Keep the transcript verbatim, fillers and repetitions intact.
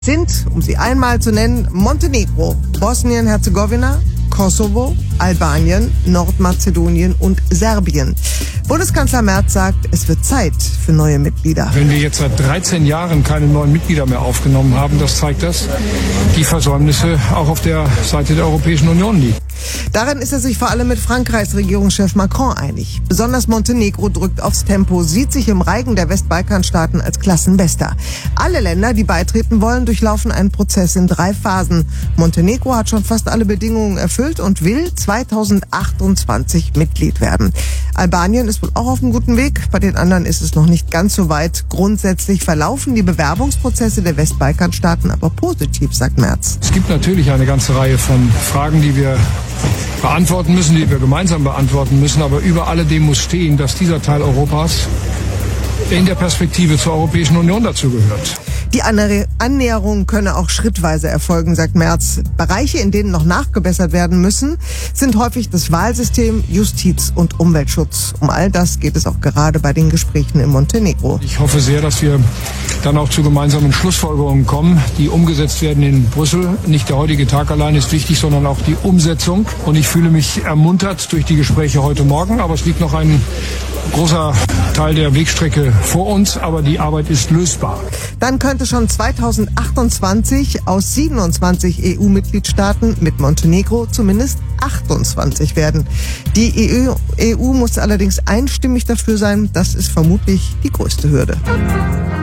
sind, um sie einmal zu nennen, Montenegro, Bosnien-Herzegowina, Kosovo, Albanien, Nordmazedonien und Serbien. Bundeskanzler Merz sagt, es wird Zeit für neue Mitglieder. Wenn wir jetzt seit dreizehn Jahren keine neuen Mitglieder mehr aufgenommen haben, das zeigt, dass die Versäumnisse auch auf der Seite der Europäischen Union liegen. Darin ist er sich vor allem mit Frankreichs Regierungschef Macron einig. Besonders Montenegro drückt aufs Tempo, sieht sich im Reigen der Westbalkanstaaten als Klassenbester. Alle Länder, die beitreten wollen, durchlaufen einen Prozess in drei Phasen. Montenegro hat schon fast alle Bedingungen erfüllt und will zweitausendachtundzwanzig Mitglied werden. Albanien ist wohl auch auf einem guten Weg, bei den anderen ist es noch nicht ganz so weit. Grundsätzlich verlaufen die Bewerbungsprozesse der Westbalkanstaaten aber positiv, sagt Merz. Es gibt natürlich eine ganze Reihe von Fragen, die wir beantworten müssen, die wir gemeinsam beantworten müssen. Aber über alledem muss stehen, dass dieser Teil Europas in der Perspektive zur Europäischen Union dazu gehört. Die Annäherung könne auch schrittweise erfolgen, sagt Merz. Bereiche, in denen noch nachgebessert werden müssen, sind häufig das Wahlsystem, Justiz und Umweltschutz. Um all das geht es auch gerade bei den Gesprächen in Montenegro. Ich hoffe sehr, dass wir dann auch zu gemeinsamen Schlussfolgerungen kommen, die umgesetzt werden in Brüssel. Nicht der heutige Tag allein ist wichtig, sondern auch die Umsetzung. Und ich fühle mich ermuntert durch die Gespräche heute Morgen. Aber es liegt noch ein großer Teil der Wegstrecke vor uns, aber die Arbeit ist lösbar. Dann könnte schon zweitausendachtundzwanzig aus siebenundzwanzig E U-Mitgliedstaaten mit Montenegro zumindest achtundzwanzig werden. Die E U muss allerdings einstimmig dafür sein. Das ist vermutlich die größte Hürde.